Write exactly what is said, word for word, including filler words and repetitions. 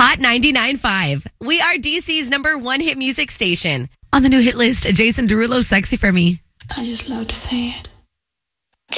Hot ninety-nine point five. We are D C's number one hit music station. On the new hit list, Jason Derulo, Sexy for Me. I just love to say it.